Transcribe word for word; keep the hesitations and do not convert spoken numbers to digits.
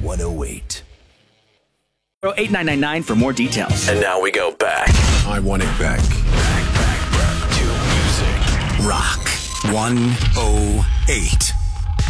one oh eight. eight nine nine nine for more details. And now we go back. I want it back. Back, back, back to music. Rock one oh eight.